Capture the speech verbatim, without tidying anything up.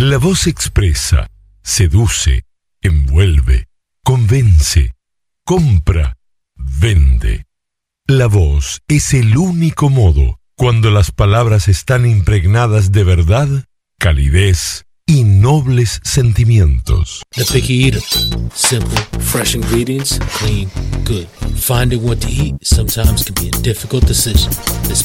La voz expresa, seduce, envuelve, convence, compra, vende. La voz es el único modo, cuando las palabras están impregnadas de verdad, calidez y nobles sentimientos. The Picky Eater. Simple, fresh ingredients, clean, good. Finding what to eat sometimes can be a difficult decision. This